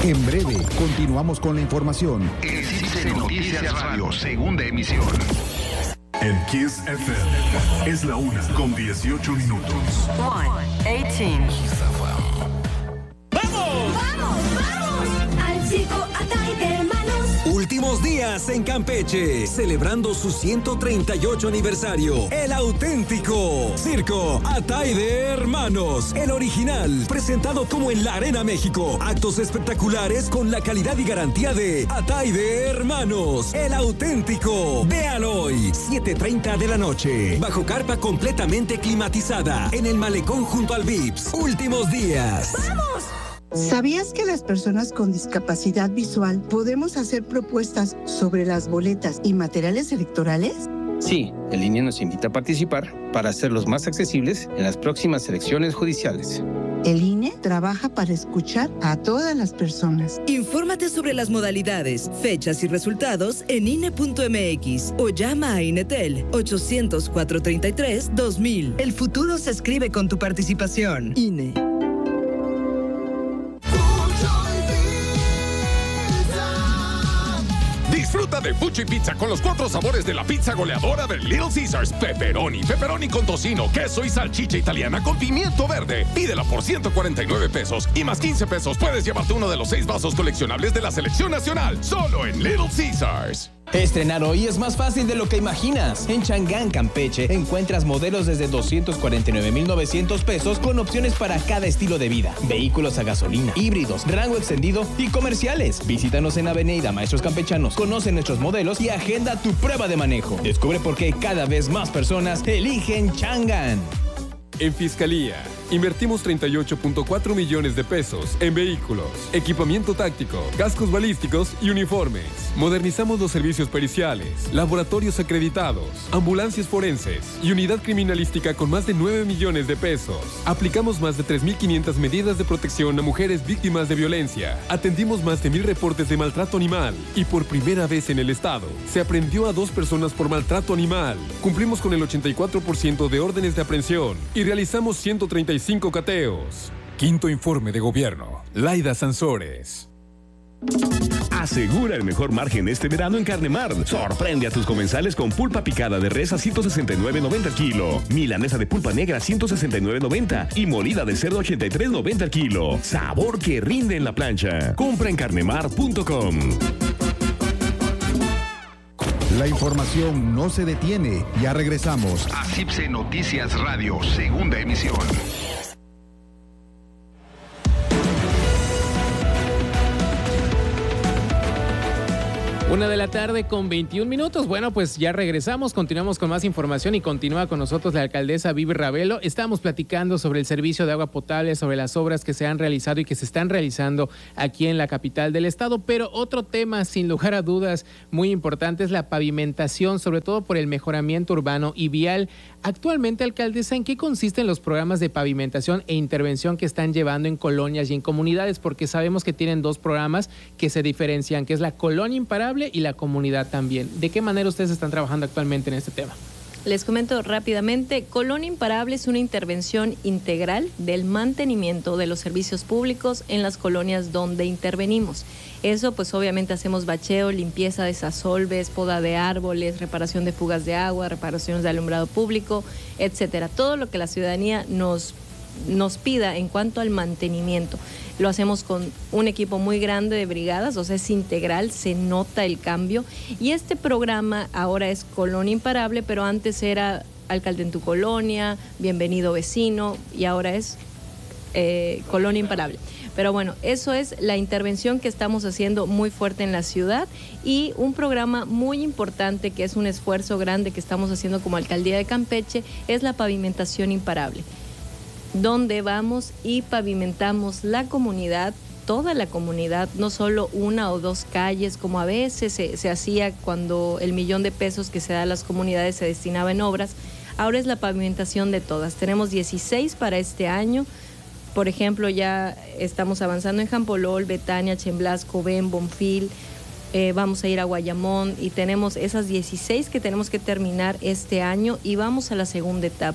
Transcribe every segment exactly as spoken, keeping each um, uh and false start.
En breve, continuamos con la información. En C I C E Noticias Radio, segunda emisión. En Kiss F M es la una con dieciocho minutos. one eighteen. ¡Vamos! ¡Vamos, vamos! Al circo Atay de Hermanos. Últimos días en Campeche, celebrando su ciento treinta y ocho aniversario. El auténtico Circo Atay de Hermanos, el original, presentado como en la Arena México. Actos espectaculares con la calidad y garantía de Atay de Hermanos, el auténtico. Véalo hoy, siete treinta de la noche, bajo carpa completamente climatizada, en el malecón junto al Vips. Últimos días. ¡Vamos! ¿Sabías que las personas con discapacidad visual podemos hacer propuestas sobre las boletas y materiales electorales? Sí, el I N E nos invita a participar para hacerlos más accesibles en las próximas elecciones judiciales. El I N E trabaja para escuchar a todas las personas. Infórmate sobre las modalidades, fechas y resultados en I N E punto M X o llama a INETEL ochocientos, cuatrocientos treinta y tres, dos mil. El futuro se escribe con tu participación. I N E. Disfruta de Fuchi Pizza con los cuatro sabores de la pizza goleadora de Little Caesars. Pepperoni, pepperoni con tocino, queso y salchicha italiana con pimiento verde. Pídela por ciento cuarenta y nueve pesos y más quince pesos puedes llevarte uno de los seis vasos coleccionables de la selección nacional. Solo en Little Caesars. Estrenar hoy es más fácil de lo que imaginas. En Changán, Campeche, encuentras modelos desde doscientos cuarenta y nueve mil novecientos pesos con opciones para cada estilo de vida. Vehículos a gasolina, híbridos, rango extendido y comerciales. Visítanos en Avenida Maestros Campechanos, conoce nuestros modelos y agenda tu prueba de manejo. Descubre por qué cada vez más personas eligen Changán. En Fiscalía, invertimos treinta y ocho punto cuatro millones de pesos en vehículos, equipamiento táctico, cascos balísticos y uniformes. Modernizamos los servicios periciales, laboratorios acreditados, ambulancias forenses y unidad criminalística con más de nueve millones de pesos. Aplicamos más de tres mil quinientas medidas de protección a mujeres víctimas de violencia. Atendimos más de mil reportes de maltrato animal y por primera vez en el estado se aprehendió a dos personas por maltrato animal. Cumplimos con el ochenta y cuatro por ciento de órdenes de aprehensión y realizamos ciento treinta y cinco cateos. Quinto informe de gobierno. Laida Sansores. Asegura el mejor margen este verano en Carnemar. Sorprende a tus comensales con pulpa picada de res a ciento sesenta y nueve noventa el kilo, milanesa de pulpa negra a ciento sesenta y nueve noventa y molida de cerdo ochenta y tres noventa el kilo. Sabor que rinde en la plancha. Compra en carnemar punto com. La información no se detiene. Ya regresamos. A C I C E Noticias Radio, segunda emisión. Una de la tarde con veintiún minutos. Bueno, pues ya regresamos, continuamos con más información y continúa con nosotros la alcaldesa Vivi Ravelo. Estamos platicando sobre el servicio de agua potable, sobre las obras que se han realizado y que se están realizando aquí en la capital del estado, pero otro tema sin lugar a dudas muy importante es la pavimentación, sobre todo por el mejoramiento urbano y vial. Actualmente, alcaldesa, ¿en qué consisten los programas de pavimentación e intervención que están llevando en colonias y en comunidades? Porque sabemos que tienen dos programas que se diferencian, que es la Colonia Imparable y la comunidad también. ¿De qué manera ustedes están trabajando actualmente en este tema? Les comento rápidamente. Colonia Imparable es una intervención integral del mantenimiento de los servicios públicos en las colonias donde intervenimos. Eso, pues obviamente hacemos bacheo, limpieza de desasolves, poda de árboles, reparación de fugas de agua, reparaciones de alumbrado público, etcétera. Todo lo que la ciudadanía nos nos pida en cuanto al mantenimiento. Lo hacemos con un equipo muy grande de brigadas, o sea, es integral, se nota el cambio. Y este programa ahora es Colonia Imparable, pero antes era Alcalde en tu Colonia, Bienvenido Vecino, y ahora es eh, Colonia Imparable. Pero bueno, eso es la intervención que estamos haciendo muy fuerte en la ciudad, y un programa muy importante que es un esfuerzo grande que estamos haciendo como Alcaldía de Campeche es la pavimentación imparable, donde vamos y pavimentamos la comunidad, toda la comunidad, no solo una o dos calles, como a veces se, se hacía cuando el millón de pesos que se da a las comunidades se destinaba en obras. Ahora es la pavimentación de todas. Tenemos dieciséis para este año. Por ejemplo, ya estamos avanzando en Jampolol, Betania, Chemblasco, Ben, Bonfil. Eh, vamos a ir a Guayamón y tenemos esas dieciséis que tenemos que terminar este año y vamos a la segunda etapa.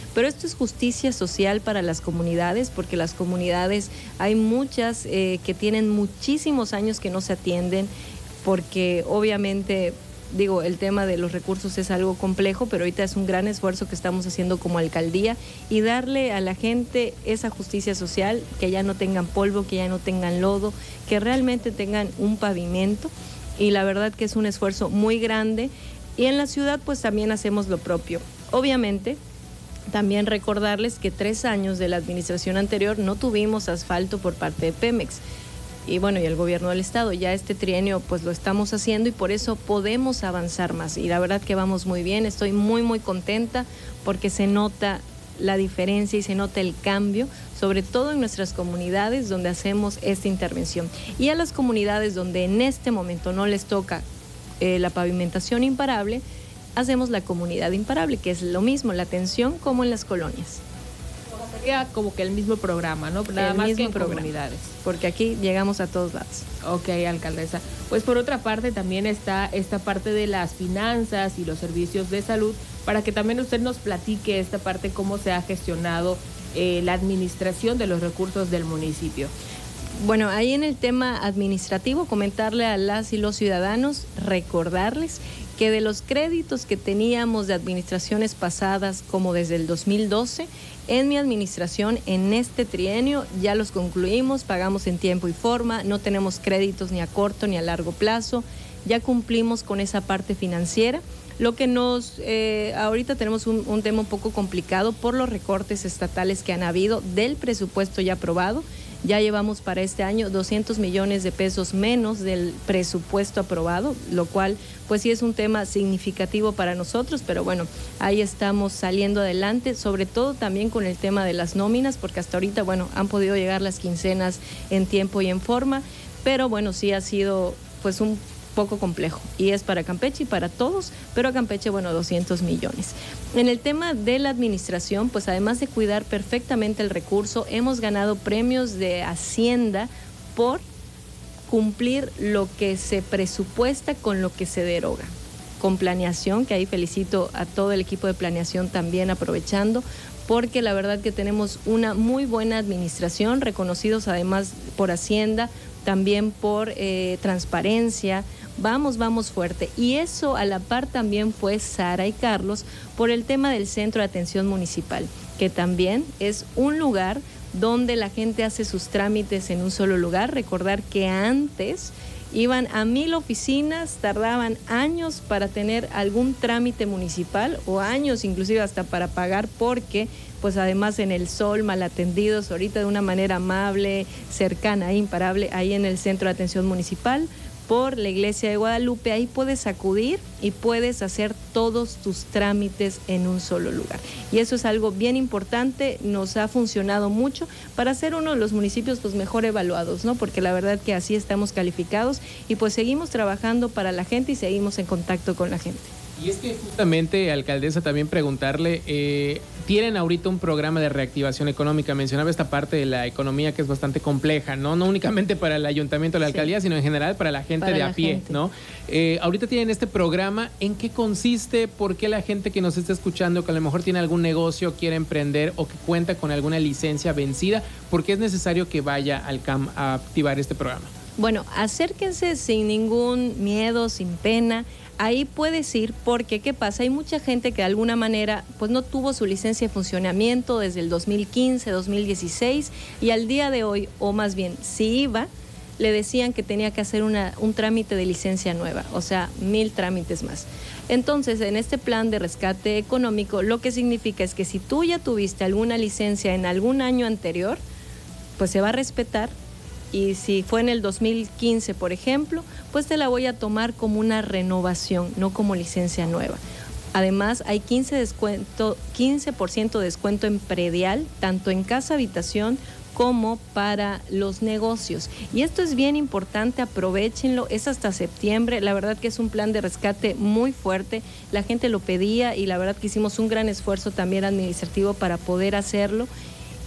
pero esto es justicia social para las comunidades, porque las comunidades, hay muchas eh, que tienen muchísimos años que no se atienden, porque obviamente, digo, el tema de los recursos es algo complejo, pero ahorita es un gran esfuerzo que estamos haciendo como alcaldía y darle a la gente esa justicia social, que ya no tengan polvo, que ya no tengan lodo, que realmente tengan un pavimento, y la verdad que es un esfuerzo muy grande. Y en la ciudad pues también hacemos lo propio. Obviamente, también recordarles que tres años de la administración anterior no tuvimos asfalto por parte de Pemex. Y bueno, y el gobierno del estado, ya este trienio pues lo estamos haciendo y por eso podemos avanzar más. Y la verdad que vamos muy bien, estoy muy muy contenta porque se nota la diferencia y se nota el cambio, sobre todo en nuestras comunidades donde hacemos esta intervención. Y a las comunidades donde en este momento no les toca eh, la pavimentación imparable, hacemos la comunidad imparable, que es lo mismo, la atención como en las colonias. Sería como que el mismo programa, ¿no? Nada el más mismo que en programa, comunidades. porque aquí llegamos a todos lados. Ok, alcaldesa. Pues por otra parte también está esta parte de las finanzas y los servicios de salud, para que también usted nos platique esta parte, cómo se ha gestionado eh, la administración de los recursos del municipio. Bueno, ahí en el tema administrativo, comentarle a las y los ciudadanos, recordarles que de los créditos que teníamos de administraciones pasadas, como desde el dos mil doce, en mi administración, en este trienio, ya los concluimos, pagamos en tiempo y forma, no tenemos créditos ni a corto ni a largo plazo, ya cumplimos con esa parte financiera. Lo que nos, eh, ahorita tenemos un, un tema un poco complicado por los recortes estatales que han habido del presupuesto ya aprobado. Ya llevamos para este año doscientos millones de pesos menos del presupuesto aprobado, lo cual pues sí es un tema significativo para nosotros, pero bueno, ahí estamos saliendo adelante, sobre todo también con el tema de las nóminas, porque hasta ahorita, bueno, han podido llegar las quincenas en tiempo y en forma, pero bueno, sí ha sido pues un poco complejo y es para Campeche y para todos, pero a Campeche, bueno, doscientos millones. En el tema de la administración, pues además de cuidar perfectamente el recurso, hemos ganado premios de Hacienda por cumplir lo que se presupuesta con lo que se deroga. Con planeación, que ahí felicito a todo el equipo de planeación también aprovechando, porque la verdad que tenemos una muy buena administración, reconocidos además por Hacienda, también por eh, transparencia. Vamos, vamos fuerte. Y eso a la par también fue Sara y Carlos por el tema del Centro de Atención Municipal, que también es un lugar donde la gente hace sus trámites en un solo lugar. Recordar que antes iban a mil oficinas, tardaban años para tener algún trámite municipal o años inclusive hasta para pagar, porque pues además en el sol, mal atendidos, ahorita de una manera amable, cercana e imparable, ahí en el Centro de Atención Municipal, por la Iglesia de Guadalupe, ahí puedes acudir y puedes hacer todos tus trámites en un solo lugar. Y eso es algo bien importante, nos ha funcionado mucho para ser uno de los municipios pues mejor evaluados, ¿no? Porque la verdad que así estamos calificados y pues seguimos trabajando para la gente y seguimos en contacto con la gente. Y es que justamente, alcaldesa, también preguntarle, eh, tienen ahorita un programa de reactivación económica, mencionaba esta parte de la economía que es bastante compleja, ¿no? No únicamente para el ayuntamiento o la alcaldía, sí, sino en general para la gente para de a pie, gente. ¿no? Eh, ahorita tienen este programa, ¿en qué consiste? ¿Por qué la gente que nos está escuchando, que a lo mejor tiene algún negocio, quiere emprender o que cuenta con alguna licencia vencida, por qué es necesario que vaya al C A M a activar este programa? Bueno, acérquense sin ningún miedo, sin pena. Ahí puedes ir porque, ¿qué pasa? Hay mucha gente que de alguna manera pues no tuvo su licencia de funcionamiento desde el dos mil quince, dos mil dieciséis y al día de hoy, o más bien, si iba, le decían que tenía que hacer una, un trámite de licencia nueva, o sea, mil trámites más. Entonces, en este plan de rescate económico, lo que significa es que si tú ya tuviste alguna licencia en algún año anterior, pues se va a respetar. Y si fue en el dos mil quince, por ejemplo, pues te la voy a tomar como una renovación, no como licencia nueva. Además, hay quince descuento, quince por ciento de descuento en predial, tanto en casa habitación como para los negocios. Y esto es bien importante, aprovéchenlo, es hasta septiembre. La verdad que es un plan de rescate muy fuerte, la gente lo pedía y la verdad que hicimos un gran esfuerzo también administrativo para poder hacerlo.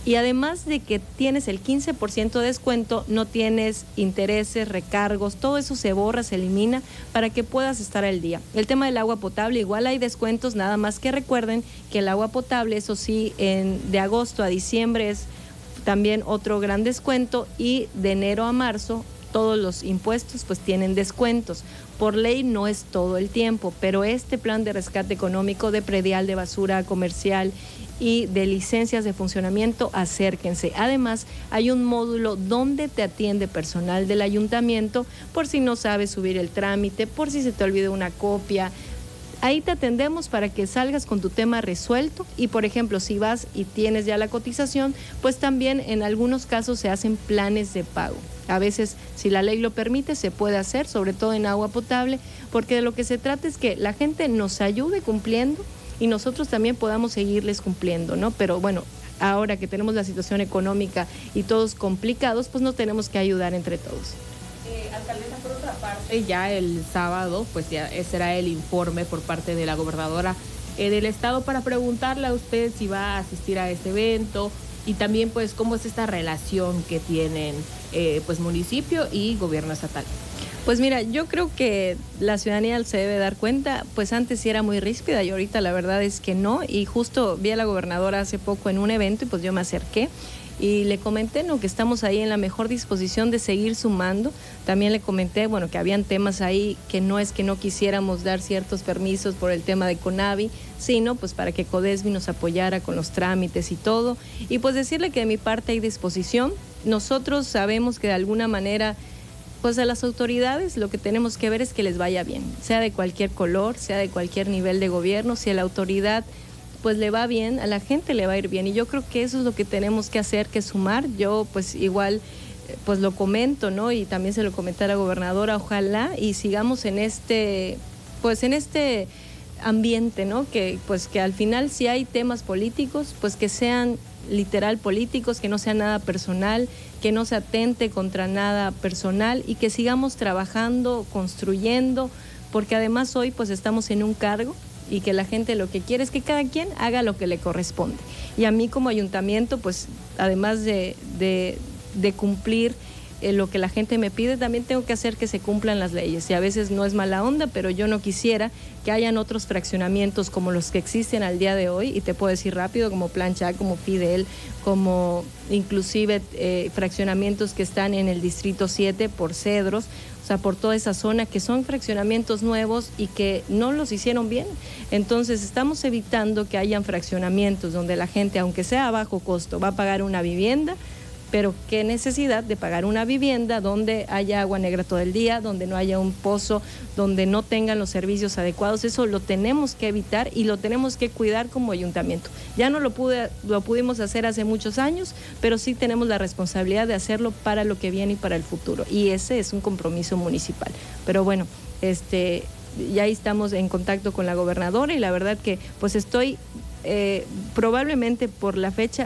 Y además de que tienes el quince por ciento de descuento, no tienes intereses, recargos, todo eso se borra, se elimina para que puedas estar al día. El tema del agua potable, igual hay descuentos, nada más que recuerden que el agua potable, eso sí, en, de agosto a diciembre es también otro gran descuento, y de enero a marzo todos los impuestos pues tienen descuentos. Por ley no es todo el tiempo, pero este plan de rescate económico de predial, de basura comercial y de licencias de funcionamiento, acérquense. Además, hay un módulo donde te atiende personal del ayuntamiento por si no sabes subir el trámite, por si se te olvidó una copia. Ahí te atendemos para que salgas con tu tema resuelto, y por ejemplo, si vas y tienes ya la cotización, pues también en algunos casos se hacen planes de pago. A veces, si la ley lo permite, se puede hacer, sobre todo en agua potable, porque de lo que se trata es que la gente nos ayude cumpliendo y nosotros también podamos seguirles cumpliendo, ¿no? Pero bueno, ahora que tenemos la situación económica y todos complicados, pues nos tenemos que ayudar entre todos. Eh, alcaldesa, por otra parte, ya el sábado, pues ya será el informe por parte de la gobernadora eh, del estado para preguntarle a usted si va a asistir a este evento y también pues cómo es esta relación que tienen eh, pues municipio y gobierno estatal. Pues mira, yo creo que la ciudadanía se debe dar cuenta, pues antes sí era muy ríspida y ahorita la verdad es que no, y justo vi a la gobernadora hace poco en un evento y pues yo me acerqué y le comenté, ¿no?, que estamos ahí en la mejor disposición de seguir sumando. También le comenté, bueno, que habían temas ahí que no es que no quisiéramos dar ciertos permisos por el tema de CONAVI, sino pues para que CODESBI nos apoyara con los trámites y todo, y pues decirle que de mi parte hay disposición. Nosotros sabemos que de alguna manera pues a las autoridades lo que tenemos que ver es que les vaya bien, sea de cualquier color, sea de cualquier nivel de gobierno. Si a la autoridad pues le va bien, a la gente le va a ir bien, y yo creo que eso es lo que tenemos que hacer, que sumar. Yo pues igual pues lo comento, ¿no?, y también se lo comenté a la gobernadora, ojalá y sigamos en este pues en este ambiente, ¿no?, que pues que al final si hay temas políticos, pues que sean literal políticos, que no sea nada personal, que no se atente contra nada personal, y que sigamos trabajando, construyendo, porque además hoy pues estamos en un cargo y que la gente lo que quiere es que cada quien haga lo que le corresponde. Y a mí como ayuntamiento, pues además de, de, de cumplir eh, lo que la gente me pide, también tengo que hacer que se cumplan las leyes. Y a veces no es mala onda, pero yo no quisiera que hayan otros fraccionamientos como los que existen al día de hoy, y te puedo decir rápido, como Plancha, como Fidel, como inclusive eh, fraccionamientos que están en el Distrito siete por Cedros, o sea, por toda esa zona, que son fraccionamientos nuevos y que no los hicieron bien. Entonces estamos evitando que hayan fraccionamientos donde la gente, aunque sea a bajo costo, va a pagar una vivienda, pero qué necesidad de pagar una vivienda donde haya agua negra todo el día, donde no haya un pozo, donde no tengan los servicios adecuados. Eso lo tenemos que evitar y lo tenemos que cuidar como ayuntamiento. Ya no lo, pude, lo pudimos hacer hace muchos años, pero sí tenemos la responsabilidad de hacerlo para lo que viene y para el futuro. Y ese es un compromiso municipal. Pero bueno, este, ya ahí estamos en contacto con la gobernadora, y la verdad que pues estoy, eh, probablemente por la fecha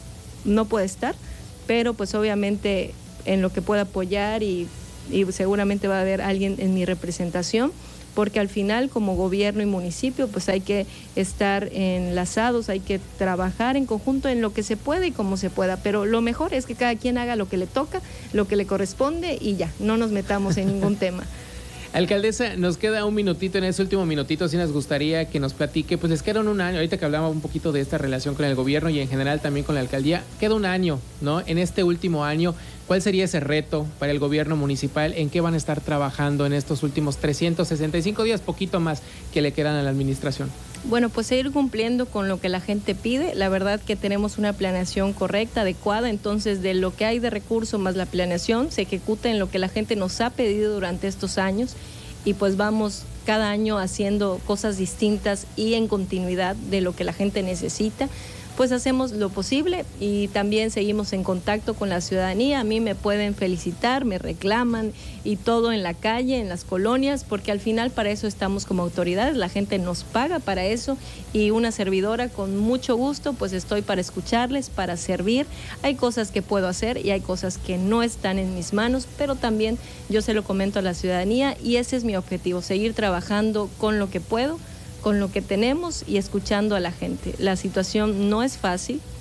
no puede estar, pero pues obviamente en lo que pueda apoyar, y, y seguramente va a haber alguien en mi representación, porque al final como gobierno y municipio pues hay que estar enlazados, hay que trabajar en conjunto en lo que se puede y como se pueda, pero lo mejor es que cada quien haga lo que le toca, lo que le corresponde, y ya, no nos metamos en ningún tema. Alcaldesa, nos queda un minutito, en ese último minutito sí nos gustaría que nos platique, pues les queda un año, ahorita que hablaba un poquito de esta relación con el gobierno y en general también con la alcaldía, queda un año, ¿no? En este último año, ¿cuál sería ese reto para el gobierno municipal? ¿En qué van a estar trabajando en estos últimos trescientos sesenta y cinco días, poquito más que le quedan a la administración? Bueno, pues seguir cumpliendo con lo que la gente pide. La verdad que tenemos una planeación correcta, adecuada, entonces de lo que hay de recursos más la planeación se ejecuta en lo que la gente nos ha pedido durante estos años, y pues vamos cada año haciendo cosas distintas y en continuidad de lo que la gente necesita. Pues hacemos lo posible y también seguimos en contacto con la ciudadanía. A mí me pueden felicitar, me reclaman y todo en la calle, en las colonias, porque al final para eso estamos como autoridades, la gente nos paga para eso, y una servidora con mucho gusto pues estoy para escucharles, para servir. Hay cosas que puedo hacer y hay cosas que no están en mis manos, pero también yo se lo comento a la ciudadanía, y ese es mi objetivo, seguir trabajando con lo que puedo, con lo que tenemos y escuchando a la gente. La situación no es fácil,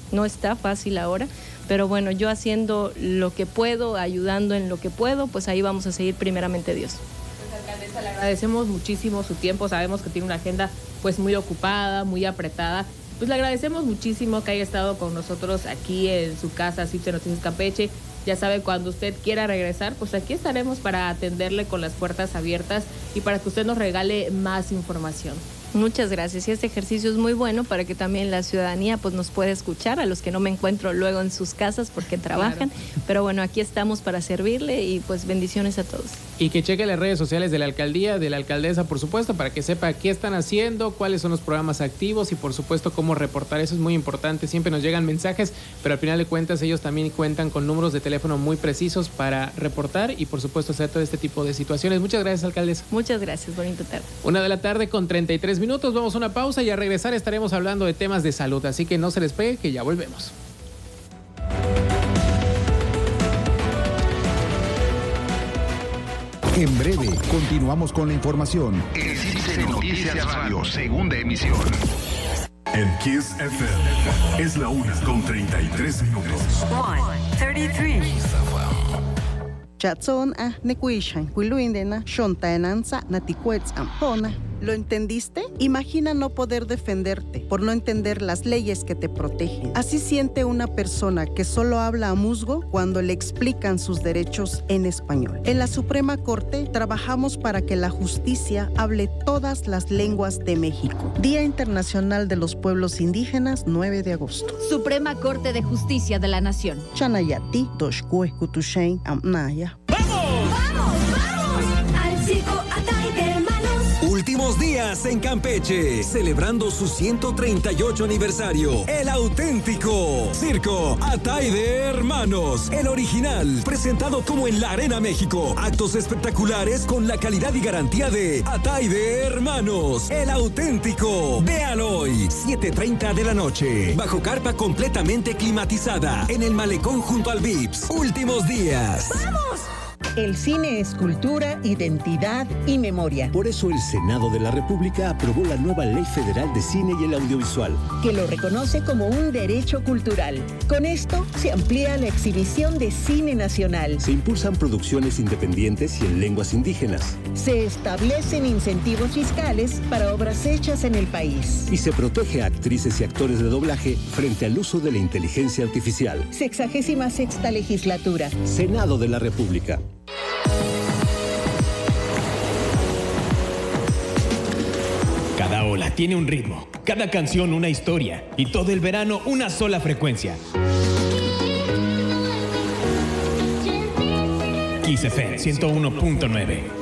no está fácil ahora, pero bueno, yo haciendo lo que puedo, ayudando en lo que puedo, pues ahí vamos a seguir primeramente Dios. Pues, alcaldesa, le agradecemos muchísimo su tiempo, sabemos que tiene una agenda pues muy ocupada, muy apretada. Pues le agradecemos muchísimo que haya estado con nosotros aquí en su casa, Cipse Noticias Campeche. Ya sabe, cuando usted quiera regresar, pues aquí estaremos para atenderle con las puertas abiertas y para que usted nos regale más información. Muchas gracias. Y este ejercicio es muy bueno para que también la ciudadanía pues nos pueda escuchar, a los que no me encuentro luego en sus casas porque trabajan. Claro. Pero bueno, aquí estamos para servirle y pues bendiciones a todos. Y que cheque las redes sociales de la alcaldía, de la alcaldesa, por supuesto, para que sepa qué están haciendo, cuáles son los programas activos y por supuesto cómo reportar. Eso es muy importante. Siempre nos llegan mensajes, pero al final de cuentas ellos también cuentan con números de teléfono muy precisos para reportar y por supuesto hacer todo este tipo de situaciones. Muchas gracias, alcaldesa. Muchas gracias. Bonita tarde. Una de la tarde con treinta y tres minutos. Vamos a una pausa y a regresar estaremos hablando de temas de salud. Así que no se les pegue, que ya volvemos. En breve, continuamos con la información. El Cipse Noticias Radio, segunda emisión. En Kiss F M es la una con treinta y tres minutos. one thirty-three. Chatson a nekuishan, kuiluindena, shontaenanza, naticuets ampona. ¿Lo entendiste? Imagina no poder defenderte por no entender las leyes que te protegen. Así siente una persona que solo habla a musgo cuando le explican sus derechos en español. En la Suprema Corte trabajamos para que la justicia hable todas las lenguas de México. Día Internacional de los Pueblos Indígenas, nueve de agosto. Suprema Corte de Justicia de la Nación. Chanayati, Toshkue, Kutushain, Amnaya. ¡Vamos! ¡Vamos! ¡Vamos! Al circo Atay de Hermanos. Últimos días en Campeche, celebrando su ciento treinta y ocho aniversario. El auténtico Circo Atay de Hermanos, el original, presentado como en la Arena México. Actos espectaculares con la calidad y garantía de Atay de Hermanos, el auténtico. Véalo hoy, siete treinta de la noche, bajo carpa completamente climatizada, en el malecón junto al Vips. Últimos días. ¡Vamos! El cine es cultura, identidad y memoria. Por eso el Senado de la República aprobó la nueva Ley Federal de Cine y el Audiovisual, que lo reconoce como un derecho cultural. Con esto se amplía la exhibición de cine nacional. Se impulsan producciones independientes y en lenguas indígenas. Se establecen incentivos fiscales para obras hechas en el país. Y se protege a actrices y actores de doblaje frente al uso de la inteligencia artificial. Sexagésima sexta legislatura. Senado de la República. Cada ola tiene un ritmo, cada canción una historia y todo el verano una sola frecuencia. Kiss F M ciento uno punto nueve.